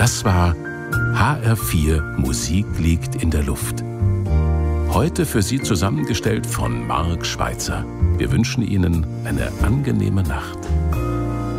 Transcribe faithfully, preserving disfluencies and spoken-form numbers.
Das war H R vier Musik liegt in der Luft. Heute für Sie zusammengestellt von Marc Schweitzer. Wir wünschen Ihnen eine angenehme Nacht.